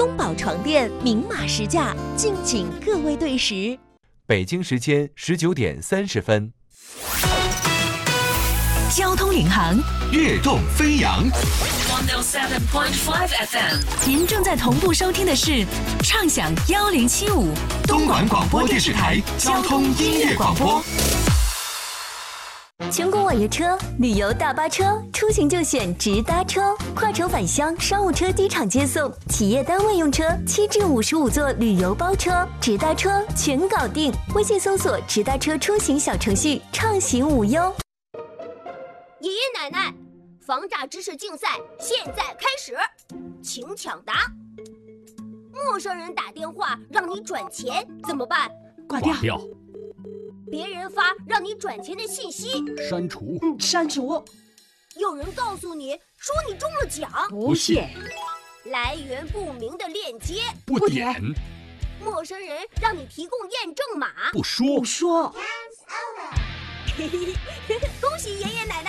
东宝床垫明码实价，敬请各位对时。 北京时间19点30分。 交通领航， 跃动飞扬。 107.5 FM， 您正在同步收听的是畅享1075 东莞广播电视台交通音乐广播。 全国网约车、旅游大巴车，出行就选直达车，跨城返乡、商务车机场接送，企业单位用车，7至55座旅游包车，直达车全搞定。微信搜索直达车出行小程序，畅行无忧。 爷爷奶奶，防诈知识竞赛现在开始，请抢答。陌生人打电话让你转钱怎么办？ 挂掉。 别人发让你转钱的信息， 删除。 删除。 有人告诉你说你中了奖， 不信。 来源不明的链接， 不点。 陌生人让你提供验证码， 不说。 不说。 恭喜爷爷奶奶。